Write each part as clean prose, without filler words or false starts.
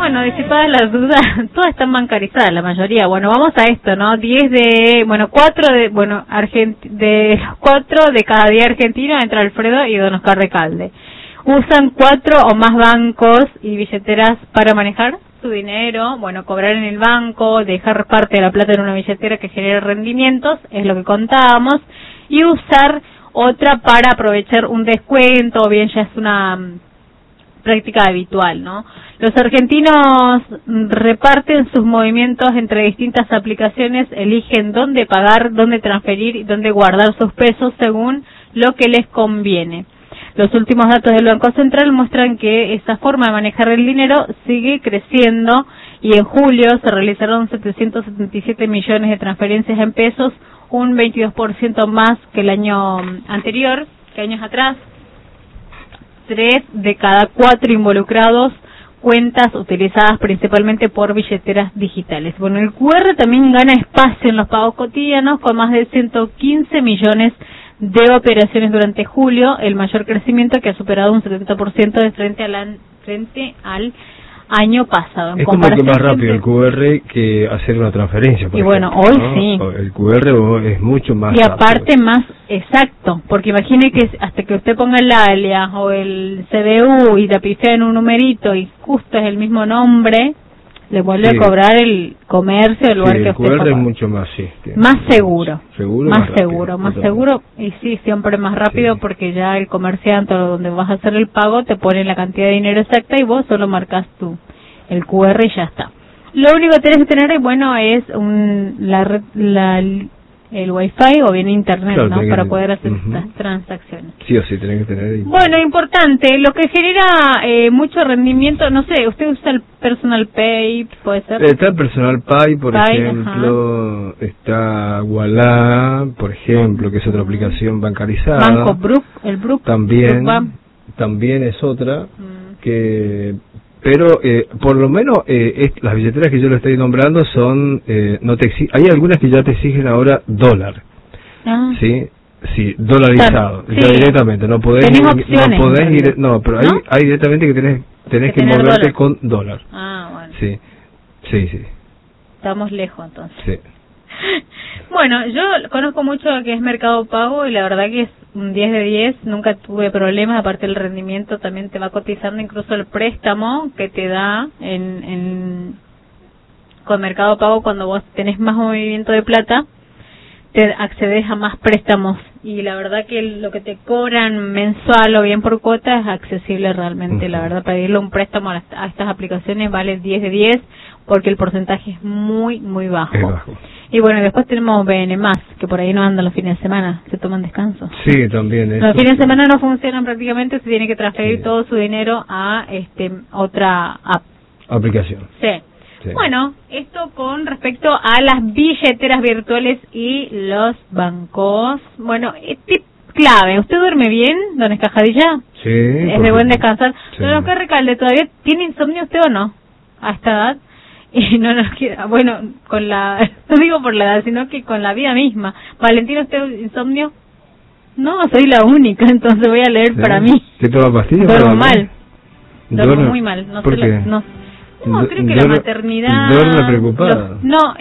Bueno, disipadas las dudas, todas están bancarizadas, la mayoría. Bueno, vamos a esto, ¿no? 4 de cada 10 argentinos entra Alfredo y Don Oscar Recalde. Usan 4 o más bancos y billeteras para manejar su dinero, bueno, cobrar en el banco, dejar parte de la plata en una billetera que genere rendimientos, es lo que contábamos, y usar otra para aprovechar un descuento, o bien ya es una práctica habitual, ¿no? Los argentinos reparten sus movimientos entre distintas aplicaciones, eligen dónde pagar, dónde transferir y dónde guardar sus pesos según lo que les conviene. Los últimos datos del Banco Central muestran que esa forma de manejar el dinero sigue creciendo y en julio se realizaron 777 millones de transferencias en pesos, un 22% más que el año anterior, que años atrás. 3 de cada 4 involucrados cuentas utilizadas principalmente por billeteras digitales. Bueno, el QR también gana espacio en los pagos cotidianos con más de 115 millones de operaciones durante julio, el mayor crecimiento que ha superado un 70% frente al año pasado. Es como que más rápido el QR que hacer una transferencia. Y bueno, hoy ¿no? Sí. El QR es mucho más rápido. Y aparte rápido. Más exacto, porque imagine que hasta que usted ponga el alias o el CBU y la pifea en un numerito y justo es el mismo nombre, le vuelve a cobrar el comercio del lugar que usted el QR paga. es mucho más más seguro. Más seguro y sí, siempre más rápido porque ya el comerciante o donde vas a hacer el pago te pone la cantidad de dinero exacta y vos solo marcas el QR y ya está. Lo único que tenés que tener, bueno, es el Wi-Fi o bien internet, claro, ¿no? Para poder hacer estas transacciones. Sí o sí, tenés que tener. Bueno, importante, lo que genera mucho rendimiento, no sé, usted usa el Personal Pay, puede ser. Está el Personal Pay, por ejemplo, está Wallah, por ejemplo, que es otra aplicación bancarizada. Banco Brook, el Brook. También es otra que... Pero por lo menos las billeteras que yo le estoy nombrando son no te hay algunas que ya te exigen ahora dólar. Sí, dolarizado. Claro, ya directamente no podés ir, pero ¿no? hay directamente que tenés que moverte dólar con dólar. Bueno. Sí. Estamos lejos entonces. Sí. Bueno, yo conozco mucho lo que es Mercado Pago y la verdad que es un 10 de 10, nunca tuve problemas, aparte el rendimiento también te va cotizando, incluso el préstamo que te da con Mercado Pago cuando vos tenés más movimiento de plata, te accedes a más préstamos y la verdad que lo que te cobran mensual o bien por cuota es accesible realmente, la verdad pedirle un préstamo a estas aplicaciones vale 10 de 10 porque el porcentaje es muy, muy bajo. Es bajo. Y bueno, después tenemos BN+, que por ahí no andan los fines de semana, se toman descanso. Sí, también. Los fines de semana no funcionan prácticamente, se tiene que transferir todo su dinero a otra aplicación. Sí. Bueno, esto con respecto a las billeteras virtuales y los bancos. Bueno, tip clave, ¿usted duerme bien, don Escajadilla? Sí. ¿Es de buen descansar? Sí. Don Oscar Recalde, ¿todavía tiene insomnio usted o no? A esta edad. Y no nos queda, bueno, no digo por la edad, sino que con la vida misma. Valentina, ¿usted insomnio? No, soy la única, entonces voy a leer para mí. ¿Qué toma pastillas? Duermo mal. Duermo muy mal. ¿Por qué? No, creo que la maternidad... ¿Duerme preocupada?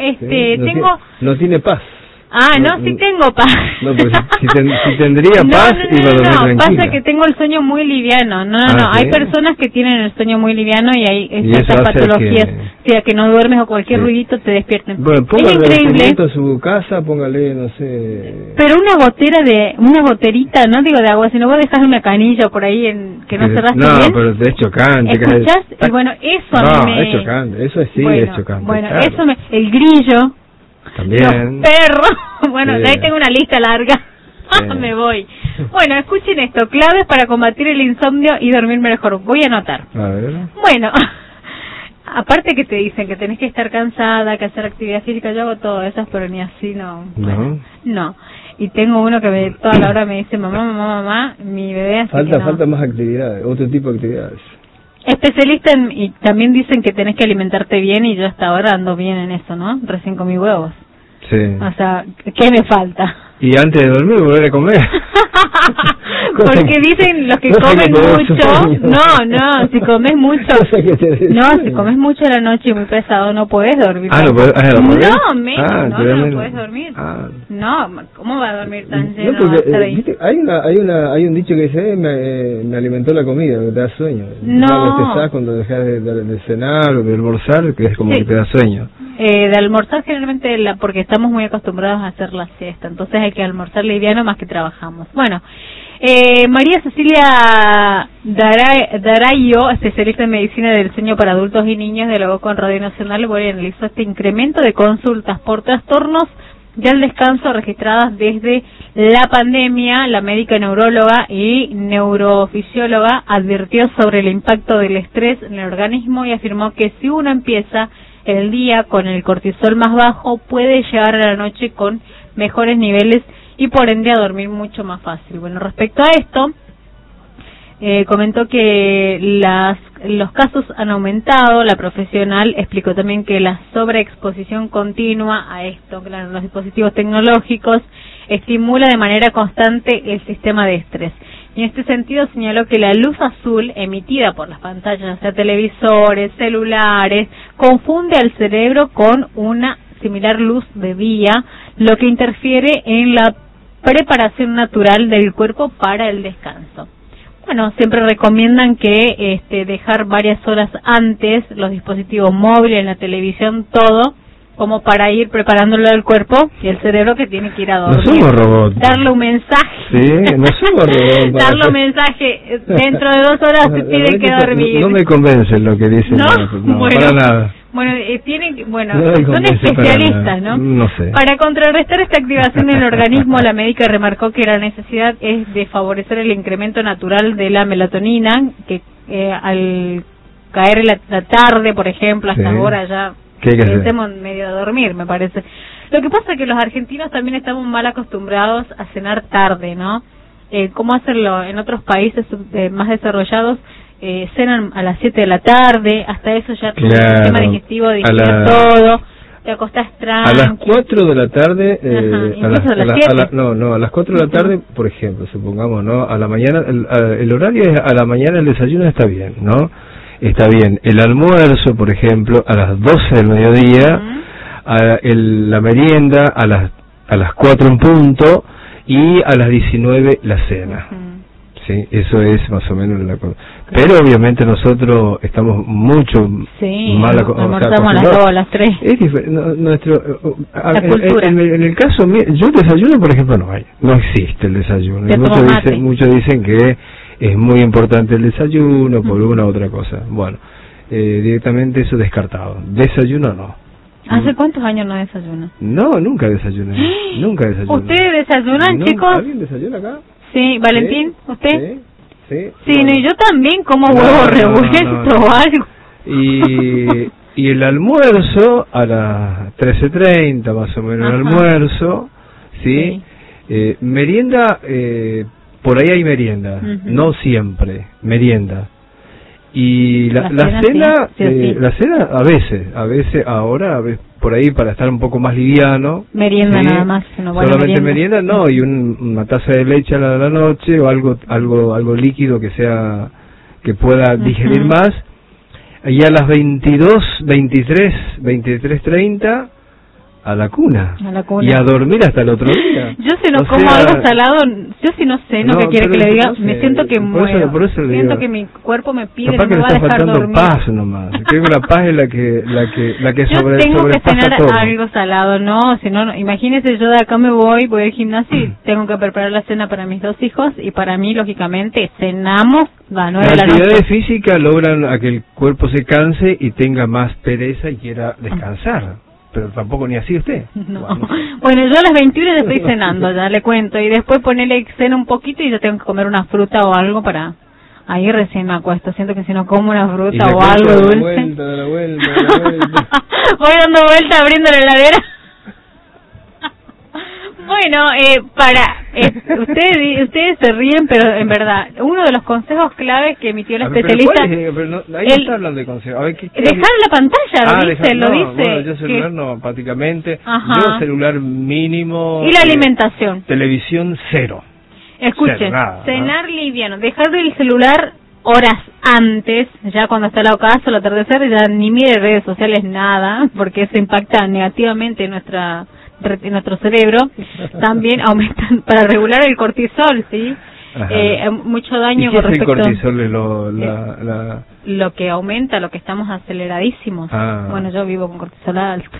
No tiene paz. Sí tengo paz. No, pues si tendría paz iba a dormir tranquila. Pasa que tengo el sueño muy liviano. No. Hay personas que tienen el sueño muy liviano y hay estas patologías. Que no duermes o cualquier ruidito te despierten. Bueno, póngale a su casa, póngale, no sé... Pero una goterita, no digo de agua, sino vos dejás una canilla por ahí que no cerraste bien. No, pero es chocante. ¿Escuchás? Y bueno, eso a mí es chocante, eso sí es chocante. Bueno, claro. El grillo... También. Los perros. Bueno, ahí tengo una lista larga. Me voy. Bueno, escuchen esto. Claves para combatir el insomnio y dormir mejor. Voy a anotar. A ver. Bueno, aparte que te dicen que tenés que estar cansada, que hacer actividad física, yo hago todo eso, pero ni así no. No. Y tengo uno que toda la hora me dice, mamá, mi bebé así Falta más actividades, otro tipo de actividades. Especialista y también dicen que tenés que alimentarte bien y yo hasta ahora ando bien en eso, ¿no? Recién comí huevos. Sí. O sea, ¿qué me falta? Y antes de dormir volver a comer. porque dicen los que comen mucho, si comes mucho, si comes mucho a la noche y muy pesado no puedes dormir. No puedes no puedes dormir. No, ¿cómo va a dormir tan lleno? ¿Viste? Hay un dicho que dice, me alimentó la comida, que te da sueño. Cuando dejas de cenar o de almorzar, que es como que te da sueño. De almorzar generalmente porque estamos muy acostumbrados a hacer la siesta, entonces hay que almorzar liviano más que trabajamos. Bueno, María Cecilia Darayo, especialista en medicina del sueño para adultos y niños, dialogó con Radio Nacional y analizó este incremento de consultas por trastornos del descanso registradas desde la pandemia. La médica neuróloga y neurofisióloga advirtió sobre el impacto del estrés en el organismo y afirmó que si uno empieza el día con el cortisol más bajo, puede llegar a la noche con mejores niveles y por ende a dormir mucho más fácil. Bueno, respecto a esto, comentó que los casos han aumentado. La profesional explicó también que la sobreexposición continua a esto, los dispositivos tecnológicos, estimula de manera constante el sistema de estrés. Y en este sentido señaló que la luz azul emitida por las pantallas, sea televisores, celulares, confunde al cerebro con una similar luz de día, lo que interfiere en la preparación natural del cuerpo para el descanso. Bueno, siempre recomiendan que dejar varias horas antes los dispositivos móviles, la televisión, todo, como para ir preparándolo al cuerpo y el cerebro que tiene que ir a dormir. No somos robots. Darle un mensaje. Sí, no somos robots. Darle un mensaje. Dentro de 2 horas se tiene que dormir. No me convence lo que dicen. No, bueno, para nada. Bueno, son especialistas, ¿no? No sé. Para contrarrestar esta activación en el organismo, la médica remarcó que la necesidad es de favorecer el incremento natural de la melatonina, que al caer en la tarde, por ejemplo, hasta ahora ya empecemos medio a dormir, me parece. Lo que pasa es que los argentinos también estamos mal acostumbrados a cenar tarde, ¿no? ¿Cómo hacerlo? En otros países más desarrollados cenan a las 7 de la tarde, hasta eso ya tu sistema digestivo digiere todo, te acostás tranqui. A las 4 de la tarde, a las 4 de la tarde, por ejemplo, supongamos, ¿no? A la mañana, el horario es a la mañana, el desayuno está bien, ¿no? Está bien. El almuerzo, por ejemplo, a las 12 del mediodía, la merienda a las 4 en punto y a las 19 la cena. Sí, eso es más o menos la cosa. Pero obviamente nosotros estamos mucho mal almorzamos a las 2, a las 3. Es en el caso mío, yo desayuno, por ejemplo, no existe el desayuno. Y muchos dicen que es muy importante el desayuno por una u otra cosa. Bueno, directamente eso descartado. Desayuno no. ¿Hace cuántos años no desayuna? No, nunca desayuné. Nunca desayuné. ¿Ustedes desayunan, chicos? ¿Alguien desayuna acá? Sí, Valentín, ¿usted? Sí, no, y yo también como huevo revuelto o algo. Y el almuerzo a las 13:30 más o menos. El almuerzo, ¿sí? Merienda, por ahí hay merienda, no siempre, merienda. Y la cena, la cena a veces ahora, por ahí para estar un poco más liviano. Merienda nada más. Solamente merienda no, y una taza de leche a la noche o algo líquido que pueda digerir más. Y a las 23:30 a la cuna. Y a dormir hasta el otro día. Yo si no como algo salado, yo si no sé, ¿qué quiere que le diga? Me siento que muero. Por eso siento que mi cuerpo me pide, capaz no me va a dejar dormir. Paz nomás. Creo que la paz es la que yo tengo que cenar algo salado, no, si no, imagínese, yo de acá me voy al gimnasio y tengo que preparar la cena para mis 2 hijos y para mí, lógicamente, cenamos a 9 de la noche. Las actividades físicas logran a que el cuerpo se canse y tenga más pereza y quiera descansar. Pero tampoco ni así usted. No. Bueno, yo a las 21 estoy cenando, ya le cuento, y después ponerle cena un poquito y yo tengo que comer una fruta o algo para... Ahí recién me acuesto, siento que si no como una fruta o algo dulce... Da la vuelta. Voy dando vuelta abriendo la heladera. Bueno, ustedes se ríen, pero en verdad, uno de los consejos claves que emitió el especialista... ahí no está hablando de consejos. A ver, dejar la pantalla, lo dice. Bueno, yo celular no, prácticamente. Yo celular mínimo. ¿Y la alimentación? Televisión 0. Escuchen, cenar liviano, dejar el celular horas antes, ya cuando está el ocaso, el atardecer, ya ni mire redes sociales, nada, porque eso impacta negativamente en nuestro cerebro. También aumentan, para regular el cortisol, ¿sí? Mucho daño con respecto. ¿Y qué es el cortisol? Lo que aumenta, lo que estamos aceleradísimos. Bueno, yo vivo con cortisol alto.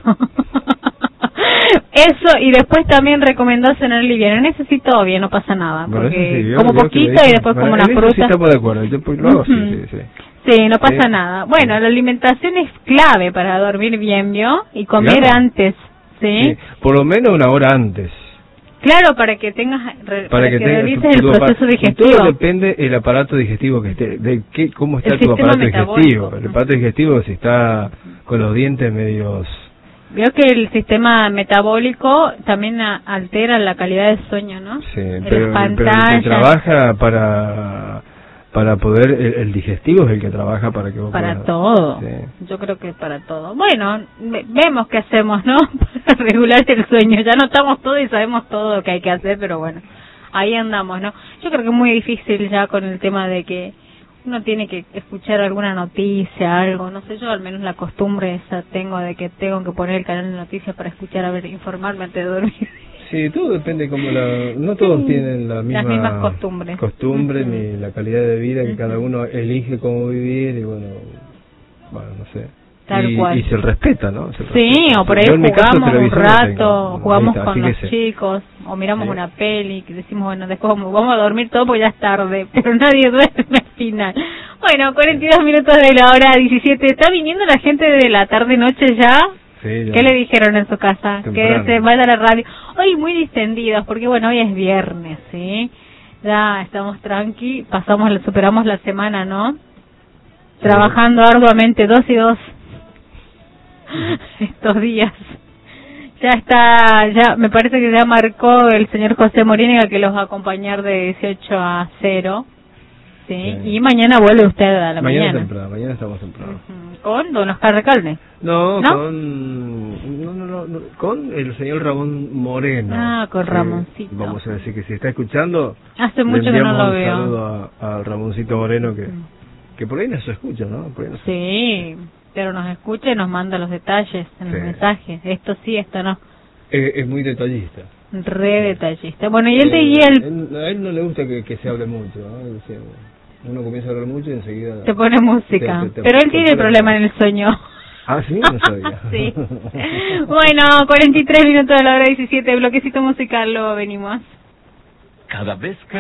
Eso, y después también recomendó cenar liviano. En ese sí todo bien, no pasa nada, bueno, porque sí, como poquito y después como una fruta. Sí, estamos de acuerdo. Yo lo hago, sí, no pasa nada. Bueno, la alimentación es clave para dormir bien, ¿vio? Y comer antes, ¿sí? Por lo menos una hora antes. Claro, para que tengas, para que realices el proceso digestivo. Todo depende del aparato digestivo que esté, cómo está tu aparato digestivo. El aparato digestivo, si está con los dientes medios... Veo que el sistema metabólico también altera la calidad del sueño, ¿no? Sí, pero el que trabaja para poder, el digestivo es el que trabaja para que vos puedas... todo, sí. Yo creo que para todo. Bueno, vemos qué hacemos, ¿no? Para regular el sueño. Ya notamos todo y sabemos todo lo que hay que hacer, pero bueno, ahí andamos, ¿no? Yo creo que es muy difícil ya con el tema de que uno tiene que escuchar alguna noticia, algo, no sé, yo al menos la costumbre esa tengo de que tengo que poner el canal de noticias para escuchar, a ver, informarme antes de dormir. Sí, todo depende como no todos tienen las mismas costumbres ni la calidad de vida que cada uno elige cómo vivir y bueno, no sé. Tal cual. Y se respeta, ¿no? O por ahí jugamos un rato, jugamos con los chicos, o miramos una peli, que decimos, bueno, después vamos a dormir todo porque ya es tarde, pero nadie duerme al final. Bueno, 42 minutos de la hora 17. ¿Está viniendo la gente de la tarde-noche ya? Sí, ya. ¿Qué le dijeron en su casa? Temprano. Que se vaya a la radio. Hoy muy distendidos, porque bueno, hoy es viernes, ¿sí? Ya estamos tranqui, superamos la semana, ¿no? Trabajando arduamente, 2 y 2. Estos días ya me parece que ya marcó el señor José Moríniga que los va a acompañar de 18 a 0, ¿sí? Y mañana vuelve usted a la mañana. Mañana estamos temprano. ¿Con don Oscar Recalde? No, con el señor Ramón Moreno. Con Ramoncito. Vamos a decir que si está escuchando, hace mucho que no lo veo. Un saludo a Ramoncito Moreno que por ahí no se escucha, ¿no? Por ahí no sí. Pero nos escucha y nos manda los detalles en los mensajes. Esto sí, esto no. Es muy detallista. Re detallista. Bueno, y él a él no le gusta que se hable mucho, ¿no? Uno comienza a hablar mucho y enseguida... Te pone música. Pero él tiene problema en el sueño. Ah, ¿sí? No sabía. Sí. Bueno, 43 minutos de la hora 17. Bloquecito musical, luego venimos. Cada vez que